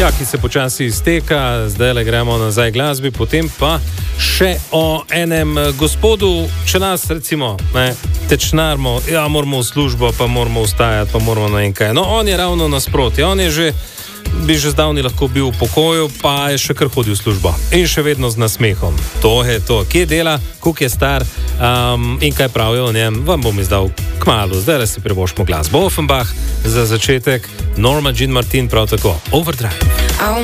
Ja, ki se počasi izteka, zdaj le gremo nazaj glasbi, potem pa še o enem gospodu, če nas recimo tečnarmo, ja, moramo v službo, pa moramo vstajati, pa moramo na enkaj. No, on je ravno nasprotje, on je bi že zdavni lahko bil v pokoju, pa je še kar hodil v službo in še vedno z nasmehom. To je to, kje dela, koliko je star in kaj pravijo o njem, vam bom izdal kmalu. Zdaj le si privoščimo glasbo. Offenbach za začetek, Norma Jean Martin prav tako, Overdrive.